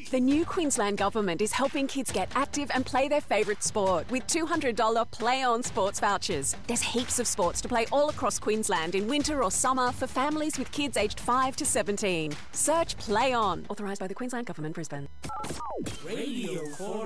The new Queensland Government is helping kids get active and play their favourite sport with $200 Play On sports vouchers. There's heaps of sports to play all across Queensland in winter or summer for families with kids aged 5 to 17. Search Play On. Authorised by the Queensland Government, Brisbane. Radio 4